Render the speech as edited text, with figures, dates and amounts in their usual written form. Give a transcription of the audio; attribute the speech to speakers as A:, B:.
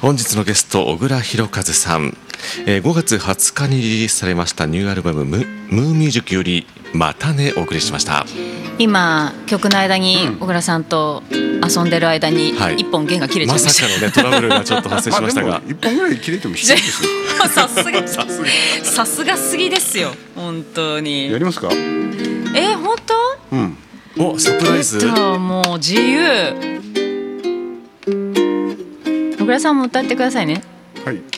A: 本日のゲスト小倉弘和さん、5月20日にリリースされましたニューアルバムムーミュージックよりまたねお送りしました。
B: 今曲の間に小倉さんと遊んでる間に一本弦が切れちゃいました、
A: まさかのねトラブルがちょっと発生しましたが
C: 一本ぐらい切れても必要ですよ
B: さすがすぎですよ本当に。
C: やりますか？
B: 本当？
A: おサプライズ。
B: もう自由。小倉さんも歌ってくださいね。
C: はい。